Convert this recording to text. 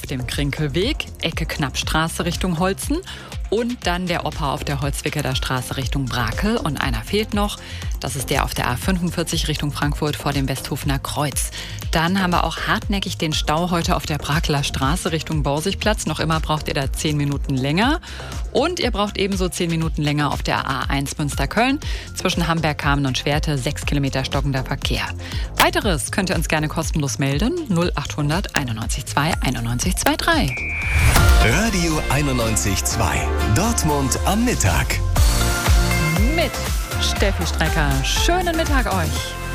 auf dem Krinkelweg, Ecke Knappstraße Richtung Holzen und dann der Opa auf der Holzwickeler Straße Richtung Brakel. Und einer fehlt noch, das ist der auf der A45 Richtung Frankfurt vor dem Westhofener Kreuz. Dann haben wir auch hartnäckig den Stau heute auf der Brakeler Straße Richtung Borsigplatz. Noch immer braucht ihr da 10 Minuten länger. Und ihr braucht ebenso 10 Minuten länger auf der A1 Münster-Köln. Zwischen Hamberg, Kamen und Schwerte 6 Kilometer stockender Verkehr. Weiteres könnt ihr uns gerne kostenlos melden. 0800 91 2 91 23. Radio 91.2. Dortmund am Mittag. Mit Steffi Strecker. Schönen Mittag euch.